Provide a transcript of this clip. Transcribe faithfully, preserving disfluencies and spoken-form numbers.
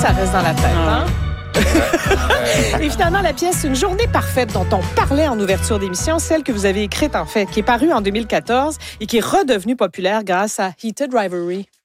ça reste dans la tête, hein? Et finalement, la pièce Une journée parfaite dont on parlait en ouverture d'émission, celle que vous avez écrite en fait, qui est parue en deux mille quatorze et qui est redevenue populaire grâce à Heated Rivalry.